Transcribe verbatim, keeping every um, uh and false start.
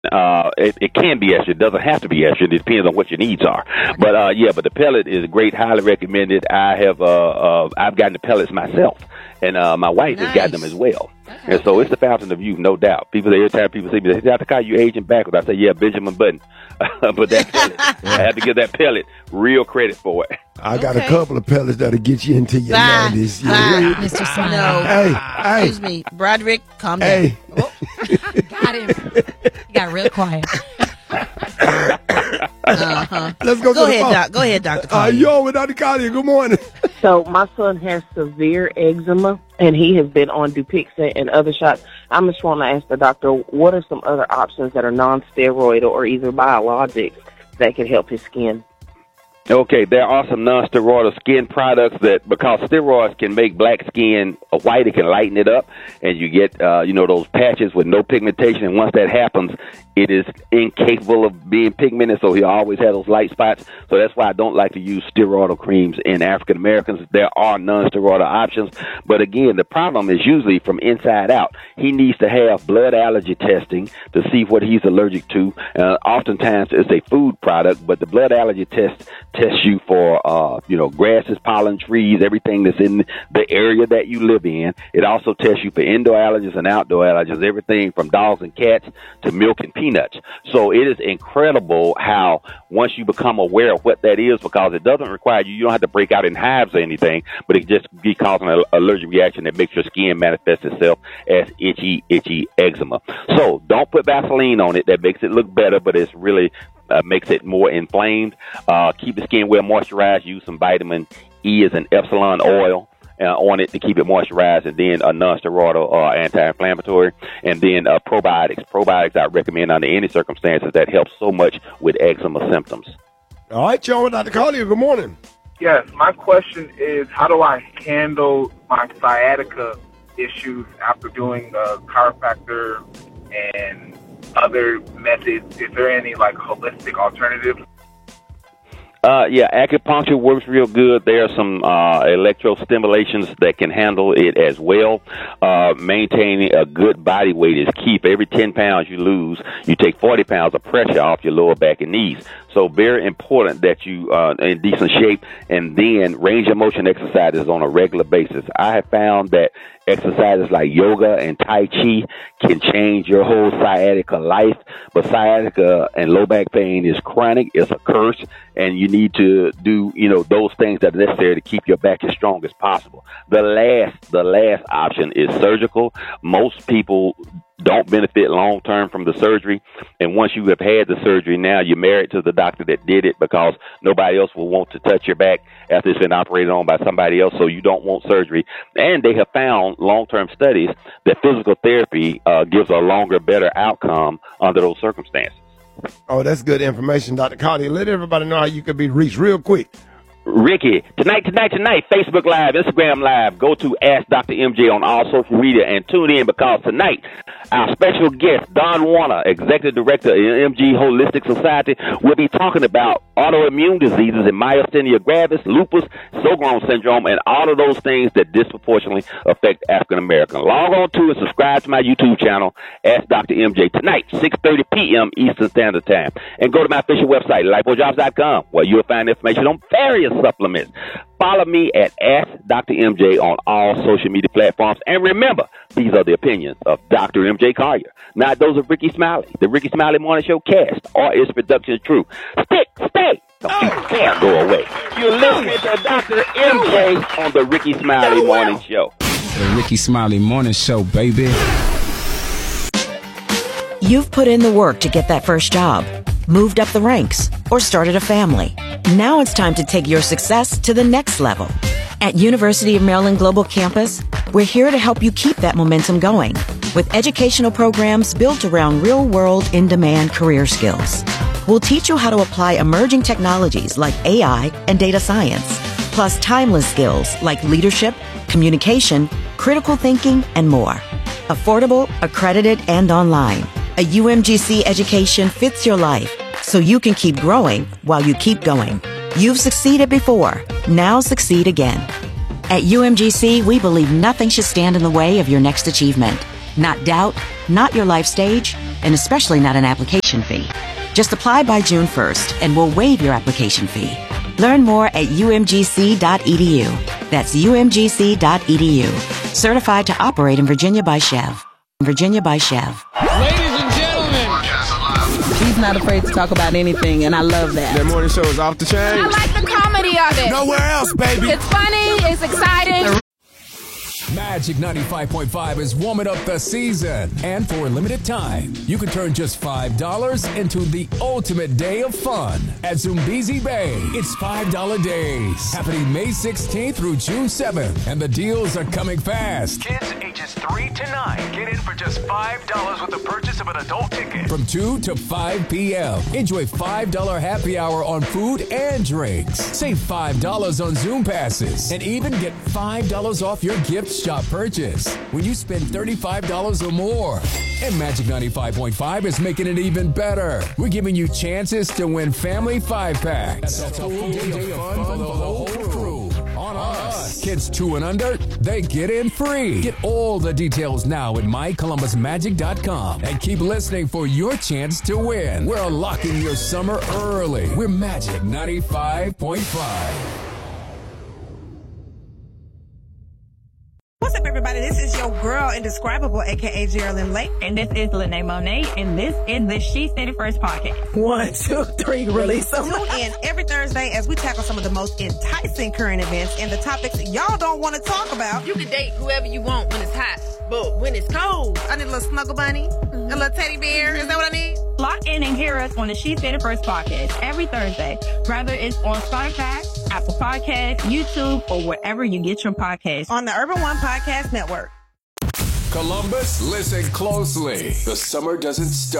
Uh, it, it can be estrogen. It doesn't have to be estrogen. It depends on what your needs are. But uh, yeah, but the pellet is great. Highly recommended. I have uh, uh I've gotten the pellets myself, and uh, my wife nice. has gotten them as well. Okay. And so it's the fountain of youth, no doubt. People, every time people see me, they say, "Doctor Kai, you aging backwards." I say, "Yeah, Benjamin Button." But that pellet, I have to give that pellet real credit for it. I got okay. a couple of pellets that'll get you into your bye, nineties. Bye, yeah. Mister Smiley. No. Hey, hey. Excuse me, Broderick, calm down. Hey. Oh. Got him. He got real quiet. Uh-huh. Let's go. Go to ahead, the doc. Go ahead, Doctor Uh, Collier. yo, with Doctor Collier. Good morning. So my son has severe eczema, and he has been on Dupixent and other shots. I'm just want to ask the doctor, what are some other options that are non-steroidal or either biologics that can help his skin? Okay, there are some non-steroidal skin products that, because steroids can make black skin white, it can lighten it up, and you get, uh, you know, those patches with no pigmentation. And once that happens, it is incapable of being pigmented, so he always has those light spots. So that's why I don't like to use steroidal creams in African Americans. There are non-steroidal options, but again, the problem is usually from inside out. He needs to have blood allergy testing to see what he's allergic to. Uh, oftentimes, it's a food product, but the blood allergy test tests you for, uh, you know, grasses, pollen, trees, everything that's in the area that you live in. It also tests you for indoor allergies and outdoor allergies, everything from dogs and cats to milk and peanuts. So it is incredible how once you become aware of what that is, because it doesn't require you, you don't have to break out in hives or anything, but it just be causing an allergic reaction that makes your skin manifest itself as itchy, itchy eczema. So don't put Vaseline on it. That makes it look better, but it's really Uh, makes it more inflamed. Uh, keep the skin well moisturized. Use some vitamin E as an Epsilon oil uh, on it to keep it moisturized, and then a non-steroidal uh, anti-inflammatory, and then uh, probiotics. Probiotics I recommend under any circumstances. That helps so much with eczema symptoms. All right, y'all, with Doctor Collier. Good morning. Yes, my question is, how do I handle my sciatica issues after doing a chiropractor and other methods? Is there any like holistic alternatives? Uh, yeah, acupuncture works real good. There are some uh, electrostimulations that can handle it as well. Uh, maintaining a good body weight is key. For every ten pounds you lose, you take forty pounds of pressure off your lower back and knees. So very important that you uh, in decent shape, and then range of motion exercises on a regular basis. I have found that exercises like yoga and Tai Chi can change your whole sciatica life, but sciatica and low back pain is chronic. It's a curse, and you need to do, you know, those things that are necessary to keep your back as strong as possible. The last, the last option is surgical. Most people don't benefit long term from the surgery, and once you have had the surgery, now you're married to the doctor that did it, because nobody else will want to touch your back after it's been operated on by somebody else, so you don't want surgery. And they have found long-term studies that physical therapy uh, gives a longer, better outcome under those circumstances. Oh, that's good information, Doctor Collier. Let everybody know how you can be reached real quick. Ricky, tonight, tonight, tonight, Facebook Live, Instagram Live, go to Ask Doctor M J on all social media and tune in, because tonight, our special guest, Don Warner, Executive Director of M G Holistic Society, will be talking about autoimmune diseases and myasthenia gravis, lupus, Sjogren's syndrome, and all of those things that disproportionately affect African Americans. Log on to and subscribe to my YouTube channel, Ask Doctor M J, tonight, six thirty p.m. Eastern Standard Time. And go to my official website, lipo jobs dot com, where you'll find information on various supplements. Follow me at Ask Doctor M J on all social media platforms. And remember, these are the opinions of Doctor M J Collier, not those of Ricky Smiley. The Ricky Smiley Morning Show cast or its production is true. Stick, stay. Don't you dare go away. You're listening to Doctor M J on the Ricky Smiley Morning Show. The Ricky Smiley Morning Show, baby. You've put in the work to get that first job, moved up the ranks, or started a family. Now it's time to take your success to the next level. At University of Maryland Global Campus, we're here to help you keep that momentum going with educational programs built around real-world, in-demand career skills. We'll teach you how to apply emerging technologies like A I and data science, plus timeless skills like leadership, communication, critical thinking, and more. Affordable, accredited, and online. A U M G C education fits your life, so you can keep growing while you keep going. You've succeeded before. Now succeed again. At U M G C, we believe nothing should stand in the way of your next achievement. Not doubt, not your life stage, and especially not an application fee. Just apply by June first, and we'll waive your application fee. Learn more at U M G C dot E D U. That's U M G C dot E D U. Certified to operate in Virginia by Chev. Virginia by Chev. Ladies and gentlemen, He's not afraid to talk about anything, and I love that. That morning show is off the chain. I like the comedy of it. Nowhere else, baby. It's funny. It's exciting. Magic ninety-five point five is warming up the season. And for a limited time, you can turn just five dollars into the ultimate day of fun at Zumbizi Bay. It's five dollar days, happening May sixteenth through June seventh. And the deals are coming fast. Kids ages three to nine get in for just five dollars with the purchase of an adult ticket. From two to five p.m. Enjoy five dollar happy hour on food and drinks. Save five dollars on Zoom passes. And even get five dollars off your gift shop purchase when you spend thirty-five dollars or more. And Magic ninety-five point five is making it even better. We're giving you chances to win family five packs. That's a full day of fun for the whole crew. On us. Kids two and under, they get in free. Get all the details now at my columbus magic dot com and keep listening for your chance to win. We're unlocking your summer early. We're Magic ninety-five point five. What's up, everybody? This is your girl, Indescribable, a k a. Geraldine Lake. And this is Lene Monet, and this is the She Said It First podcast. One, two, three, release them. Tune in every Thursday as we tackle some of the most enticing current events and the topics y'all don't want to talk about. You can date whoever you want when it's hot, but when it's cold, I need a little snuggle bunny, mm-hmm. a little teddy bear. Is that what I need? Lock in and hear us on the She Said It First podcast every Thursday, whether it's on Spotify, Apple Podcasts, YouTube, or wherever you get your podcasts. On the Urban One Podcast Network. Columbus, listen closely. The summer doesn't stop.